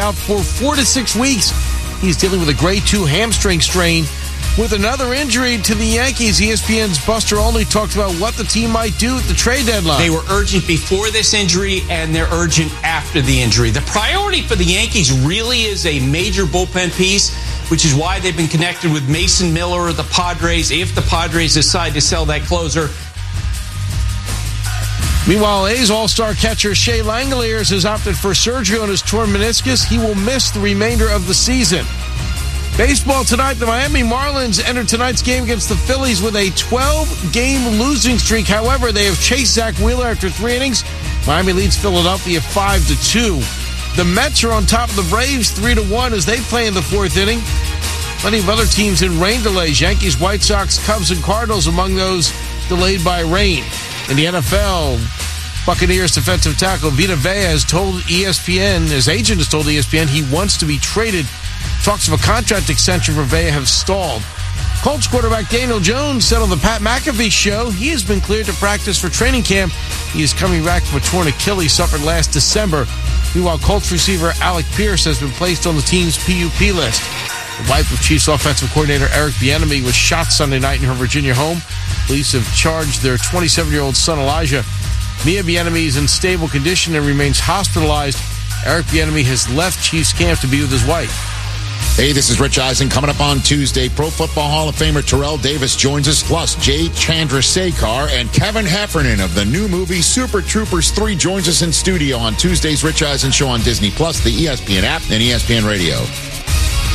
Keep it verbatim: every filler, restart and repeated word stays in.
out for four to six weeks. He's dealing with a grade two hamstring strain. With another injury to the Yankees, E S P N's Buster Olney talked about what the team might do at the trade deadline. They were urgent before this injury, and they're urgent after the injury. The priority for the Yankees really is a major bullpen piece, which is why they've been connected with Mason Miller, the Padres, if the Padres decide to sell that closer. Meanwhile, A's all-star catcher Shea Langeliers has opted for surgery on his torn meniscus. He will miss the remainder of the season. Baseball tonight, the Miami Marlins entered tonight's game against the Phillies with a twelve-game losing streak. However, they have chased Zach Wheeler after three innings. Miami leads Philadelphia five to two. The Mets are on top of the Braves three to one as they play in the fourth inning. Plenty of other teams in rain delays. Yankees, White Sox, Cubs, and Cardinals among those delayed by rain. In the N F L, Buccaneers defensive tackle Vita Vea has told E S P N, his agent has told E S P N he wants to be traded. Talks of a contract extension for Vea have stalled. Colts quarterback Daniel Jones said on the Pat McAfee show he has been cleared to practice for training camp. He is coming back from a torn Achilles suffered last December. Meanwhile, Colts receiver Alec Pierce has been placed on the team's P U P list. The wife of Chiefs offensive coordinator Eric Bieniemy was shot Sunday night in her Virginia home. Police have charged their twenty-seven-year-old son Elijah. Mia Bieniemy is in stable condition and remains hospitalized. Eric Bieniemy has left Chiefs camp to be with his wife. Hey, this is Rich Eisen. Coming up on Tuesday, Pro Football Hall of Famer Terrell Davis joins us, plus Jay Chandrasekhar and Kevin Heffernan of the new movie Super Troopers three joins us in studio on Tuesday's Rich Eisen Show on Disney Plus, the E S P N app, and E S P N Radio.